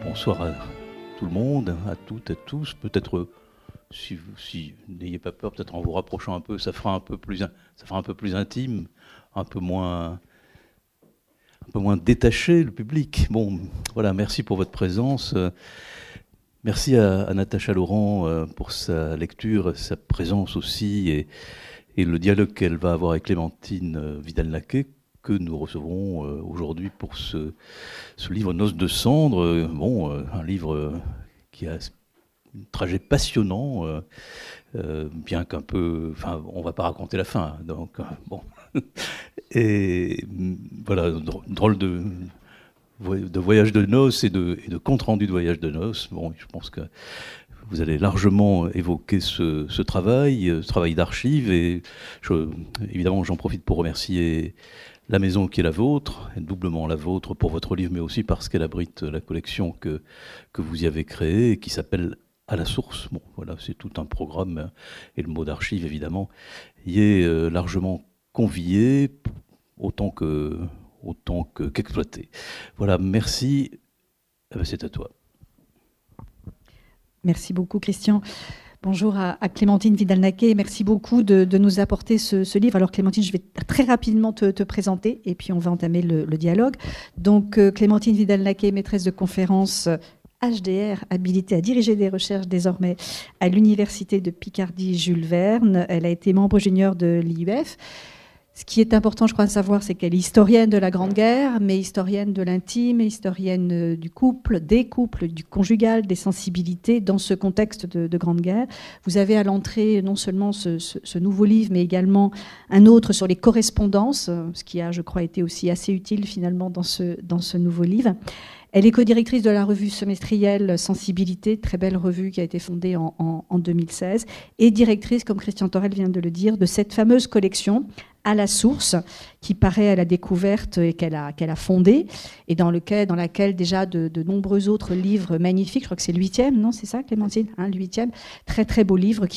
Bonsoir à tout le monde, à toutes, à tous. Peut-être, si n'ayez pas peur, peut-être en vous rapprochant un peu, ça fera un peu plus intime, un peu moins détaché, le public. Bon, voilà, merci pour votre présence. Merci à Natacha Laurent pour sa lecture, sa présence aussi, et le dialogue qu'elle va avoir avec Clémentine Vidal-Naquet, que nous recevrons aujourd'hui pour ce livre Noces de cendres. Un livre qui a un trajet passionnant, bien qu'un peu... Enfin, on ne va pas raconter la fin, donc bon. Et voilà, drôle de voyage de noces et de compte-rendu de voyage de noces. Bon, je pense que vous allez largement évoquer ce travail d'archives. Et évidemment, j'en profite pour remercier la maison qui est la vôtre, et doublement la vôtre pour votre livre, mais aussi parce qu'elle abrite la collection que vous y avez créée et qui s'appelle À la source. Bon, voilà, c'est tout un programme, et le mot d'archive, évidemment, y est largement convié, autant qu'exploité. Voilà, merci. C'est à toi. Merci beaucoup, Christian. Bonjour à Clémentine Vidal-Naquet. Merci beaucoup de nous apporter ce livre. Alors, Clémentine, je vais très rapidement te présenter et puis on va entamer le dialogue. Donc, Clémentine Vidal-Naquet, maîtresse de conférence HDR, habilitée à diriger des recherches désormais à l'Université de Picardie Jules Verne. Elle a été membre junior de l'IUF. Ce qui est important, je crois, de savoir, c'est qu'elle est historienne de la Grande Guerre, mais historienne de l'intime, historienne du couple, des couples, du conjugal, des sensibilités dans ce contexte de Grande Guerre. Vous avez à l'entrée non seulement ce nouveau livre, mais également un autre sur les correspondances, ce qui a, je crois, été aussi assez utile finalement dans ce nouveau livre. Elle est co-directrice de la revue semestrielle Sensibilité, très belle revue qui a été fondée en 2016, et directrice, comme Christian Torel vient de le dire, de cette fameuse collection À la source, qui paraît à la découverte et qu'elle a fondée, et dans laquelle déjà de nombreux autres livres magnifiques, je crois que c'est le 8e, non, c'est ça, Clémentine, hein, le 8e, très très beau livre